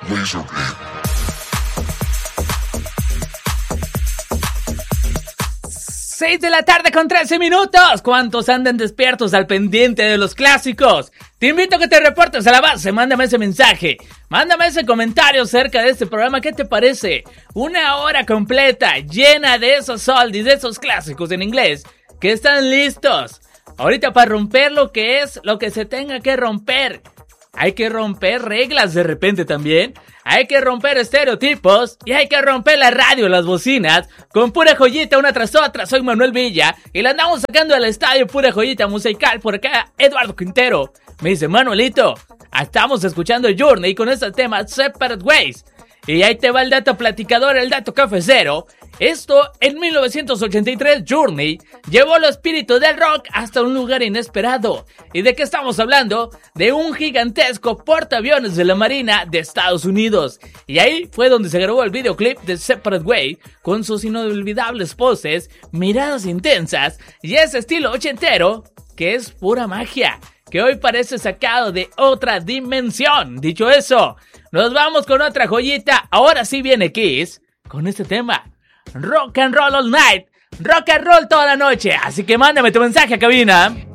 Laserbeam. 6 de la tarde con 13 minutos. ¿Cuántos andan despiertos al pendiente de los clásicos? Te invito a que te reportes a la base, mándame ese mensaje, mándame ese comentario acerca de este programa. ¿Qué te parece? Una hora completa llena de esos oldies, de esos clásicos en inglés que están listos ahorita para romper lo que se tenga que romper. Hay que romper reglas de repente también. Hay que romper estereotipos y hay que romper la radio, las bocinas, con pura joyita una tras otra. Soy Manuel Villa y la andamos sacando al estadio, pura joyita musical. Por acá, Eduardo Quintero me dice: Manuelito, estamos escuchando Journey con este tema Separate Ways. Y ahí te va el dato platicador, el dato cafecero. Esto, en 1983, Journey llevó el espíritu del rock hasta un lugar inesperado. ¿Y de qué estamos hablando? De un gigantesco portaaviones de la Marina de Estados Unidos. Y ahí fue donde se grabó el videoclip de Separate Way, con sus inolvidables poses, miradas intensas y ese estilo ochentero que es pura magia, que hoy parece sacado de otra dimensión. Dicho eso, nos vamos con otra joyita. Ahora sí viene Kiss con este tema: Rock and Roll All Night, Rock and Roll toda la noche. Así que mándame tu mensaje a cabina